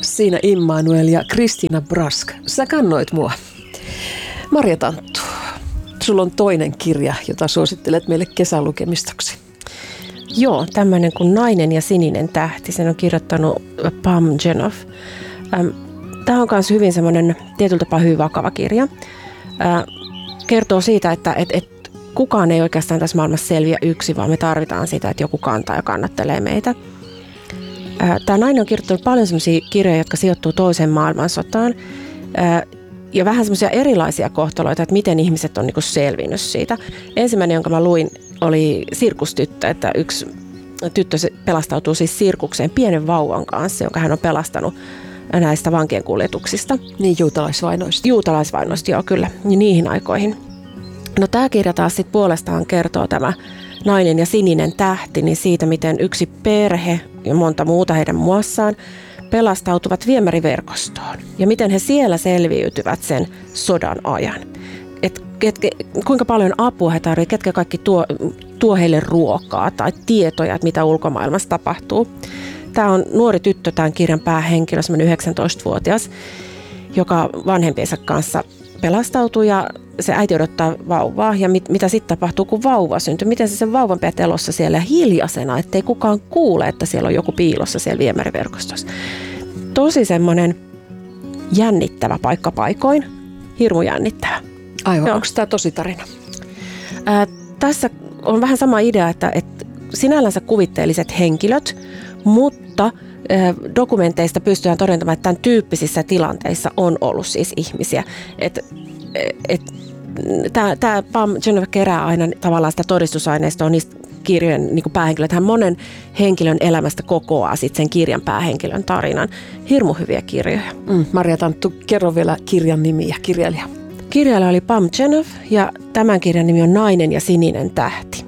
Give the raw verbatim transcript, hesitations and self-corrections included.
Siinä Immanuel ja Kristiina Brask. Sä kannoit mua. Marja Tanttu, sulla on toinen kirja, jota suosittelet meille kesälukemistoksi. Joo, tämmöinen kuin Nainen ja sininen tähti. Sen on kirjoittanut Pam Jenoff. Tämä on myös hyvin semmoinen tietyllä tapaa hyvin vakava kirja. Kertoo siitä, että et, et kukaan ei oikeastaan tässä maailmassa selviä yksin, vaan me tarvitaan sitä, että joku kantaa ja kannattelee meitä. Tämä nainen on kirjoittanut paljon sellaisia kirjoja, jotka sijoittuu toiseen maailmansotaan. Ja vähän semmoisia erilaisia kohtaloita, että miten ihmiset on niinku selvinnyt siitä. Ensimmäinen, jonka mä luin, oli Sirkustyttö, että yksi tyttö pelastautuu siis sirkukseen pienen vauvan kanssa, jonka hän on pelastanut näistä vankien kuljetuksista. Niin, juutalaisvainoista. Juutalaisvainoista, joo kyllä, niihin aikoihin. No tämä kirja taas sitten puolestaan kertoo tämä Nainen ja sininen tähti, niin siitä, miten yksi perhe ja monta muuta heidän muassaan pelastautuvat viemäriverkostoon ja miten he siellä selviytyvät sen sodan ajan. Et, ketke, kuinka paljon apua he tarvitsevat, ketkä kaikki tuo, tuo heille ruokaa tai tietoja, että mitä ulkomaailmassa tapahtuu. Tämä on nuori tyttö, tämän kirjan päähenkilö, semmoinen yhdeksäntoistavuotias, joka vanhempiensa kanssa pelastautuu ja se äiti odottaa vauvaa. Ja mit, mitä sitten tapahtuu, kun vauva syntyy? Miten se sen vauvan pitää elossa siellä hiljaisena, ettei kukaan kuule, että siellä on joku piilossa siellä viemäriverkostossa. Tosi semmoinen jännittävä paikka paikoin, hirmu jännittävä. Aivan, onko tämä tosi tarina? Ää, tässä on vähän sama idea, että, että sinällänsä kuvitteelliset henkilöt, mutta ää, dokumenteista pystytään todentamaan, että tämän tyyppisissä tilanteissa on ollut siis ihmisiä. Et, et, Tämä Pam Jenoff kerää aina tavallaan sitä todistusaineistoa niistä kirjojen niin päähenkilöt. Hän monen henkilön elämästä kokoaa sit sen kirjan päähenkilön tarinan. Hirmu hyviä kirjoja. Mm, Marja Tanttu, kerro vielä kirjan nimi ja kirjailija. Kirjailija oli Pam Jenoff ja tämän kirjan nimi on Nainen ja sininen tähti.